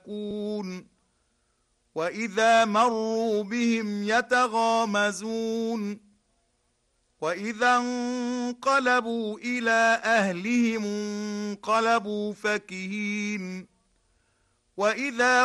يضحكون وإذا مروا بهم يتغامزون وإذا انقلبوا إلى أهلهم انقلبوا فكهين وإذا